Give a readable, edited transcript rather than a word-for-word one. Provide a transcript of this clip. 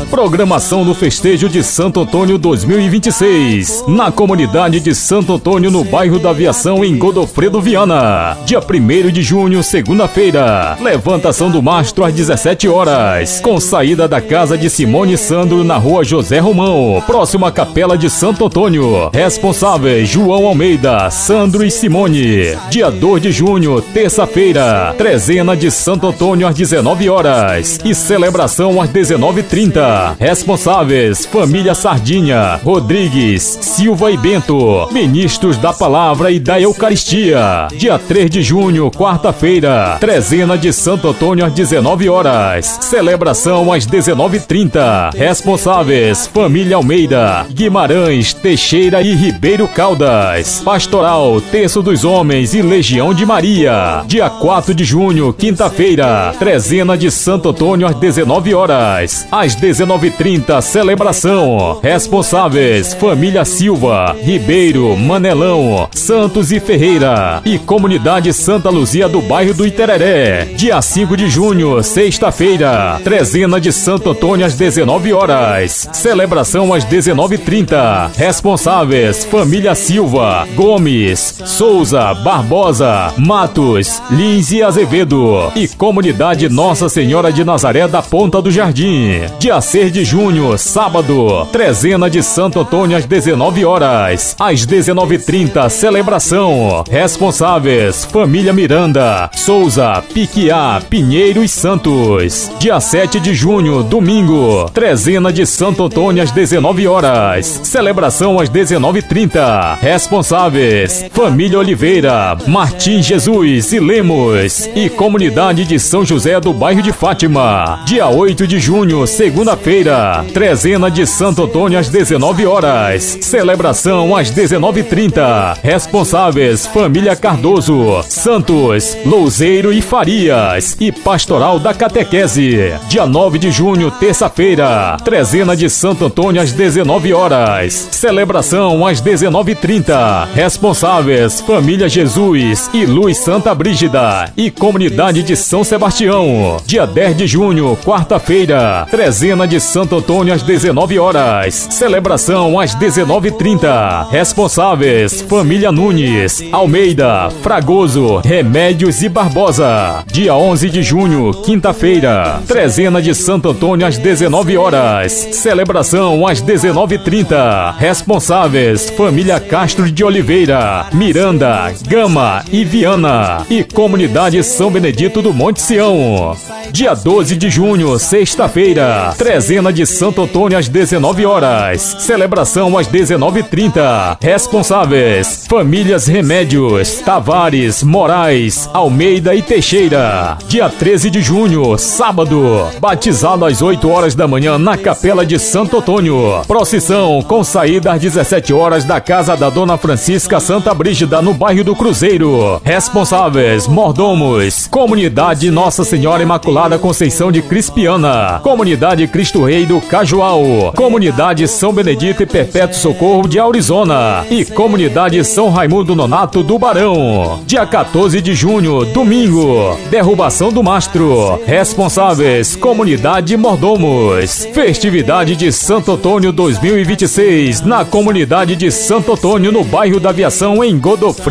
Programação do festejo de Santo Antônio 2026, na comunidade de Santo Antônio, no bairro da Aviação, em Godofredo Viana. Dia 1º de junho, segunda-feira. Levantação do mastro às 17 horas, com saída da casa de Simone e Sandro na rua José Romão, próximo à Capela de Santo Antônio. Responsáveis: João Almeida, Sandro e Simone. Dia 2 de junho, terça-feira. Trezena de Santo Antônio às 19 horas e celebração às 19h30. Responsáveis: família Sardinha, Rodrigues, Silva e Bento, ministros da Palavra e da Eucaristia. Dia 3 de junho, quarta-feira. Trezena de Santo Antônio às 19 horas. Celebração às 19h30. Responsáveis: família Almeida, Guimarães, Teixeira e Ribeiro Caldas. Pastoral, Terço dos Homens e Legião de Maria. Dia 4 de junho, quinta-feira. Trezena de Santo Antônio às 19 horas. Às 19h30, celebração. Responsáveis: família Silva, Ribeiro, Manelão, Santos e Ferreira e comunidade Santa Luzia do bairro do Itereré. Dia 5 de junho, sexta-feira. Trezena de Santo Antônio às 19 horas. Celebração às 19h30. Responsáveis: família Silva, Gomes, Souza, Barbosa, Matos, Lins e Azevedo e comunidade Nossa Senhora de Nazaré da Ponta do Jardim. Dia 6 de junho, sábado. Trezena de Santo Antônio às 19 horas. Às 19h30, celebração. Responsáveis: família Miranda, Souza, Piquiá, Pinheiro e Santos. Dia 7 de junho, domingo. Trezena de Santo Antônio às 19 horas. Celebração às 19h30. Responsáveis: família Oliveira, Martim Jesus e Lemos e comunidade de São José do bairro de Fátima. Dia 8 de junho, segunda-feira. Trezena de Santo Antônio às 19 horas. Celebração às 19h30. Responsáveis: família Cardoso, Santos, Louzeiro e Farias e pastoral da catequese. Dia 9 de junho, terça-feira. Trezena de Santo Antônio às 19 horas. Celebração às 19h30. Responsáveis: família Jesus e Luz Santa Brígida e comunidade de São Sebastião. Dia 10 de junho, quarta-feira. Trezena de Santo Antônio às 19 horas. Celebração às 19h30. Responsáveis: família Nunes, Almeida, Fragoso, Remédios e Barbosa. Dia 11 de junho, quinta-feira. Trezena de Santo Antônio às 19 horas. Celebração às 19h30. Responsáveis: família Castro de Oliveira, Miranda, Gama e Viana e comunidade São Benedito do Monte Sião. Dia 12 de junho, sexta-feira. Trezena de Santo Antônio às 19 horas. Celebração às 19h30. Responsáveis: famílias Remédios, Tavares, Moraes, Almeida e Teixeira. Dia 13 de junho, sábado. Batizado às 8 horas da manhã na Capela de Santo Antônio. Procissão com saída às 17 horas da casa da Dona Francisca Santa Brígida, no bairro do Cruzeiro. Responsáveis: mordomos, comunidade Nossa Senhora Imaculada Conceição de Crispiana, comunidade Cristo Rei do Cajual, comunidade São Benedito e Perpétuo Socorro de Aurizona e comunidade São Raimundo Nonato do Barão. Dia 14 de junho, domingo. Derrubação do mastro. Responsáveis: comunidade Mordomos. Festividade de Santo Antônio 2026 na comunidade de Santo Antônio, no bairro da Aviação, em Godofredo.